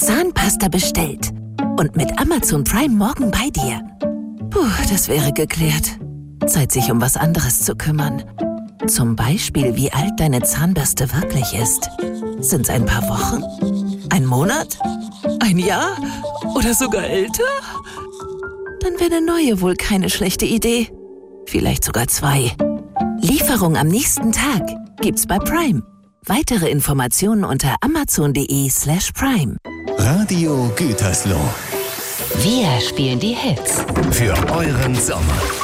Zahnpasta bestellt. Und mit Amazon Prime morgen bei dir. Puh, das wäre geklärt. Zeit, sich um was anderes zu kümmern. Zum Beispiel, wie alt deine Zahnbürste wirklich ist. Sind's ein paar Wochen? Ein Monat? Ein Jahr? Oder sogar älter? Dann wäre eine neue wohl keine schlechte Idee. Vielleicht sogar 2. Lieferung am nächsten Tag gibt's bei Prime. Weitere Informationen unter amazon.de/prime. Radio Gütersloh. Wir spielen die Hits. Für euren Sommer.